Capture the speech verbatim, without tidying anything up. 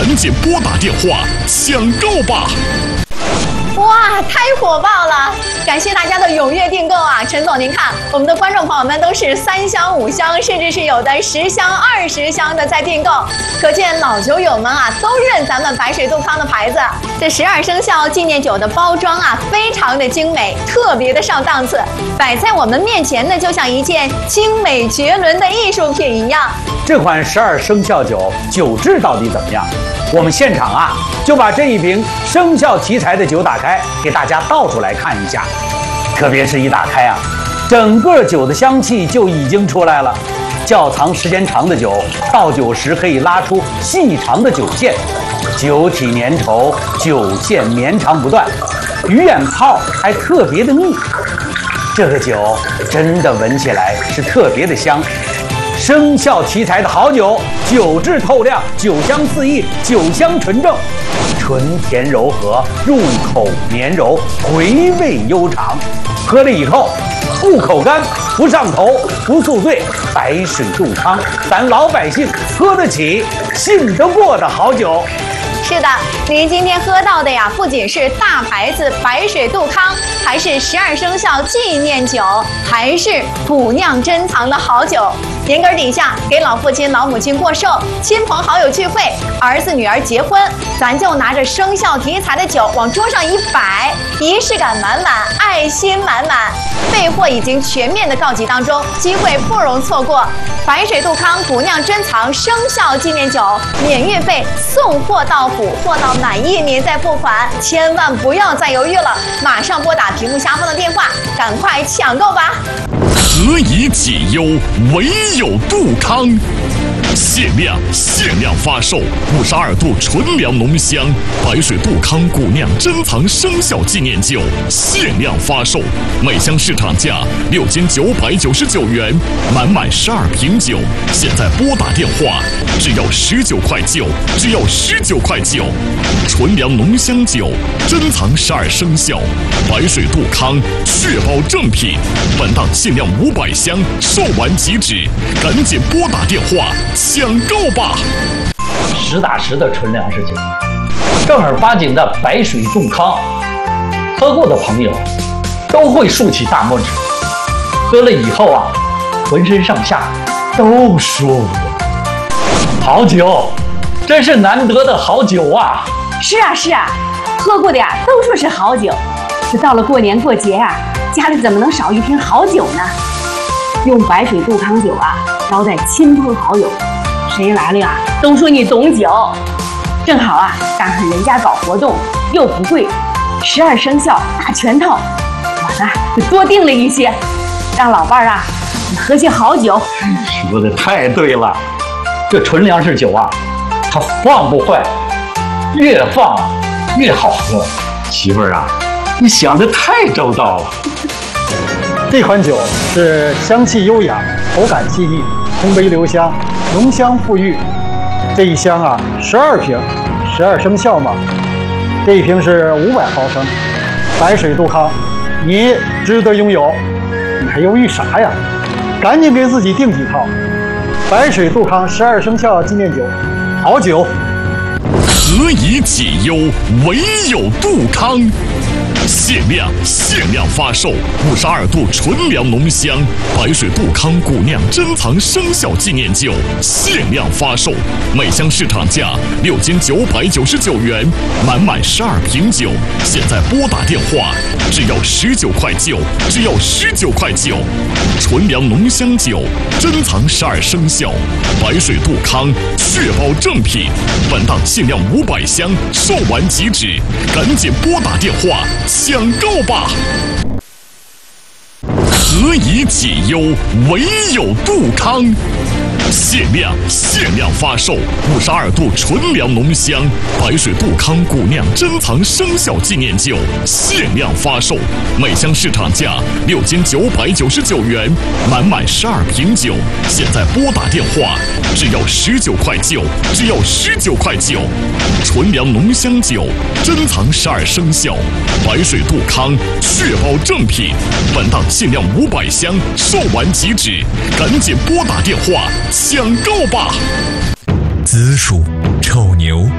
赶紧拨打电话抢购吧！ 哇，太火爆了！感谢大家的踊跃订购啊！陈总，您看，我们的观众朋友们都是三箱、五箱，甚至是有的十箱、二十箱的在订购，可见老酒友们啊都认咱们白水杜康的牌子。这十二生肖纪念酒的包装啊，非常的精美，特别的上档次，摆在我们面前呢，就像一件精美绝伦的艺术品一样。 这款十二生肖酒酒质到底怎么样？我们现场啊就把这一瓶生肖题材的酒打开，给大家倒出来看一下。特别是一打开啊，整个酒的香气就已经出来了。窖藏时间长的酒，倒酒时可以拉出细长的酒线，酒体粘稠，酒线绵长不断，鱼眼泡还特别的密。这个酒真的闻起来是特别的香。生肖题材的好酒，酒质透亮，酒香四溢，酒香纯正，醇甜柔和，入口绵柔，回味悠长。喝了以后不口干，不上头，不宿醉。白水杜康，咱老百姓喝得起，信得过的好酒。 是的，您今天喝到的呀，不仅是大牌子白水杜康，还是十二生肖纪念酒，还是古酿珍藏的好酒。年根底下，给老父亲、老母亲过寿，亲朋好友聚会，儿子女儿结婚，咱就拿着生肖题材的酒往桌上一摆，仪式感满满，爱心满满。备货已经全面的告急当中，机会不容错过。白水杜康古酿珍藏生肖纪念酒，免运费，送货到府，货到满意您再付款，千万不要再犹豫了，马上拨打屏幕下方的电话，赶快抢购吧！ 何以解忧，唯有杜康。限量限量发售五十二度纯粮浓香白水杜康古酿珍藏生肖纪念酒，限量发售，每箱市场价六千九百九十九元，满满十二瓶酒，现在拨打电话，只要十九块九，只要十九块九。纯粮浓香酒，珍藏十二生肖，白水杜康，确保正品。本档限量五百箱，售完即止，赶紧拨打电话抢购吧！ 实打实的纯粮食酒，正儿八经的白水杜康，喝过的朋友都会竖起大拇指。喝了以后啊，浑身上下都舒服。好酒，真是难得的好酒啊！ 是啊是啊，喝过的呀都说是好酒，这到了过年过节啊，家里怎么能少一瓶好酒呢？用白水杜康酒啊招待亲朋好友，谁来了呀都说你懂酒。正好啊赶上人家搞活动又不贵，十二生肖大全套，我呢就多订了一些，让老伴儿啊你喝些好酒。 说的太对了，这纯粮食酒啊它放不坏，越放越好喝。媳妇儿啊，你想的太周到了。 这款酒是香气优雅，口感细腻，通杯留香，浓香馥郁。这一箱啊，十二瓶，十二生肖嘛。这一瓶是五百毫升，白水杜康，你值得拥有。你还犹豫啥呀？赶紧给自己订几套。白水杜康十二生肖纪念酒，好酒。 何以解忧，唯有杜康。限量限量发售五十二度纯粮浓香白水杜康古酿珍藏生肖纪念酒，限量发售，每箱市场价六千九百九十九元，满满十二瓶酒，现在拨打电话，只要十九块九，只要十九块九。纯粮浓香酒，珍藏十二生肖，白水杜康，确保正品。本档限量五百箱，售完即止，赶紧拨打电话抢购吧！何以解忧，唯有杜康。限量限量发售五十二度纯粮浓香白水杜康古酿珍藏生肖纪念酒，限量发售，每箱市场价六千九百九十九元，满满十二瓶酒，现在拨打电话，只要十九块九，只要十九块九。纯粮浓香酒，珍藏十二生肖，白水杜康，确保正品。本档限量五百箱，售完即止，赶紧拨打电话抢购吧！ 子鼠、丑牛、